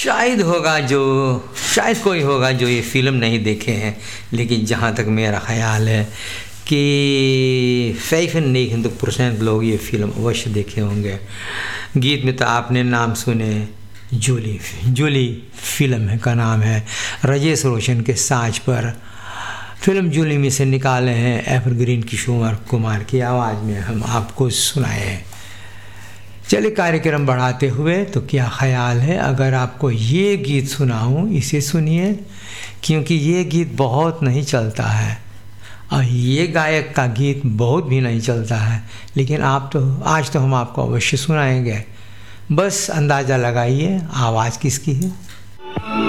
शायद कोई होगा जो ये फ़िल्म नहीं देखे हैं, लेकिन जहाँ तक मेरा ख़्याल है कि 95% लोग ये फ़िल्म अवश्य देखे होंगे। गीत में तो आपने नाम सुने, जूली फिल्म का नाम है, राजेश रोशन के साज पर फिल्म जूली में से निकाले हैं एवरग्रीन किशोर कुमार की आवाज़ में हम आपको सुनाए हैं। चलिए कार्यक्रम बढ़ाते हुए, तो क्या ख्याल है अगर आपको ये गीत सुनाऊं, इसे सुनिए, क्योंकि ये गीत बहुत नहीं चलता है और ये गायक का गीत बहुत भी नहीं चलता है, लेकिन आज तो हम आपको अवश्य सुनाएंगे। बस अंदाज़ा लगाइए आवाज़ किसकी है।